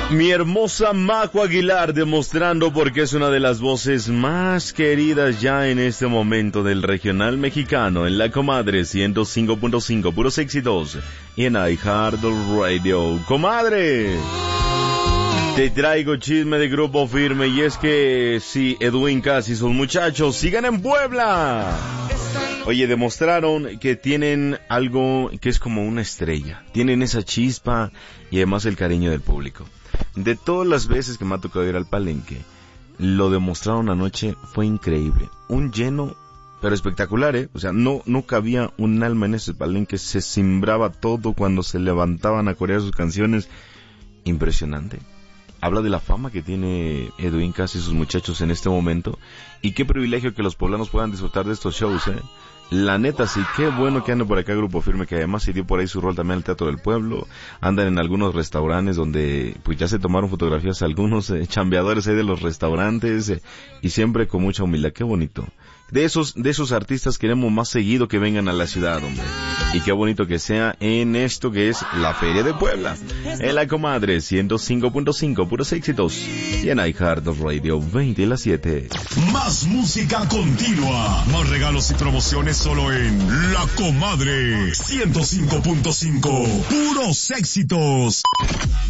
Mi hermosa Majo Aguilar, demostrando por qué es una de las voces más queridas ya en este momento del regional mexicano, en La Comadre 105.5, puros éxitos, y en iHeartRadio. ¡Comadre! Te traigo chisme de Grupo Firme, y es que sí, Edwin Cass y sus muchachos sigan en Puebla. Oye, demostraron que tienen algo que es como una estrella. Tienen esa chispa y además el cariño del público. De todas las veces que me ha tocado ir al Palenque, lo demostraron anoche, fue increíble. Un lleno, pero espectacular, ¿eh? O sea, no cabía un alma en ese Palenque, se cimbraba todo cuando se levantaban a corear sus canciones. Impresionante. Habla de la fama que tiene Edwin Cass y sus muchachos en este momento. Y qué privilegio que los poblanos puedan disfrutar de estos shows, ¿eh? La neta, sí, qué bueno que ande por acá Grupo Firme, que además se dio por ahí su rol también al Teatro del Pueblo. Andan en algunos restaurantes donde pues ya se tomaron fotografías algunos chambeadores ahí de los restaurantes, y siempre con mucha humildad. Qué bonito. De esos artistas queremos más seguido que vengan a la ciudad, hombre. Y qué bonito que sea en esto que es la Feria de Puebla. En La Comadre 105.5, puros éxitos. Y en iHeartRadio 20:7. Más música continua. Más regalos y promociones solo en La Comadre 105.5. Puros éxitos.